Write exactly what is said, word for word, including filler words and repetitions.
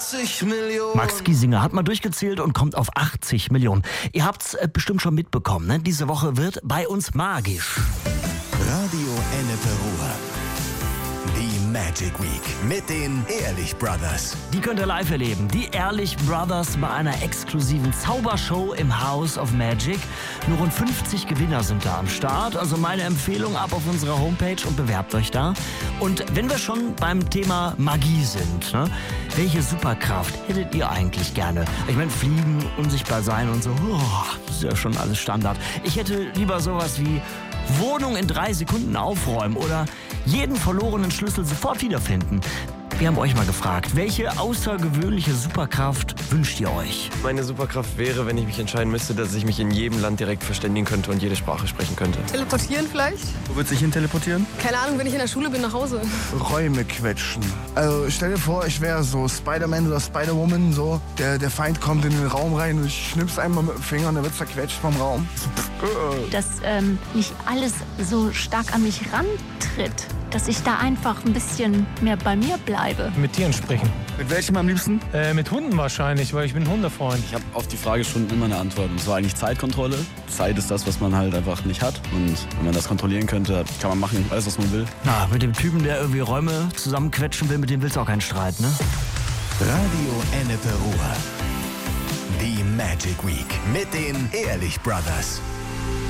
achtzig Millionen. Max Giesinger hat mal durchgezählt und kommt auf achtzig Millionen. Ihr habt's äh, bestimmt schon mitbekommen, ne? Diese Woche wird bei uns magisch. Radio Ennepe Ruhr. Die Magic Week mit den Ehrlich Brothers. Die könnt ihr live erleben. Die Ehrlich Brothers bei einer exklusiven Zaubershow im House of Magic. Nur rund fünfzig Gewinner sind da am Start. Also meine Empfehlung, ab auf unserer Homepage und bewerbt euch da. Und wenn wir schon beim Thema Magie sind, ne, welche Superkraft hättet ihr eigentlich gerne? Ich meine, fliegen, unsichtbar sein und so, oh, das ist ja schon alles Standard. Ich hätte lieber sowas wie Wohnung in drei Sekunden aufräumen oder jeden verlorenen Schlüssel sofort wiederfinden. Wir haben euch mal gefragt, welche außergewöhnliche Superkraft wünscht ihr euch? Meine Superkraft wäre, wenn ich mich entscheiden müsste, dass ich mich in jedem Land direkt verständigen könnte und jede Sprache sprechen könnte. Teleportieren vielleicht? Wo würdest du dich hin teleportieren? Keine Ahnung, wenn ich in der Schule bin, nach Hause. Räume quetschen. Also stell dir vor, ich wäre so Spider-Man oder Spider-Woman, so. Der, der Feind kommt in den Raum rein und ich schnipp's einmal mit dem Finger und dann wird zerquetscht vom Raum. Dass ähm, nicht alles so stark an mich rantritt. Dass ich da einfach ein bisschen mehr bei mir bleibe. Mit Tieren sprechen. Mit welchem am liebsten? Äh, mit Hunden wahrscheinlich, weil ich bin Hundefreund. Ich habe auf die Frage schon immer eine Antwort. Und zwar eigentlich Zeitkontrolle. Zeit ist das, was man halt einfach nicht hat. Und wenn man das kontrollieren könnte, kann man machen, alles, was man will. Na, mit dem Typen, der irgendwie Räume zusammenquetschen will, mit dem willst du auch keinen Streit, ne? Radio Ennepe Ruhr. Die Magic Week mit den Ehrlich Brothers.